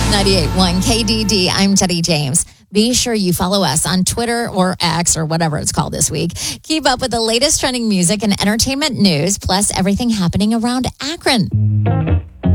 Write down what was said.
98.1 KDD. I'm Teddy James. Be sure you follow us on Twitter or X or whatever it's called this week. Keep up with the latest trending music and entertainment news, plus everything happening around Akron.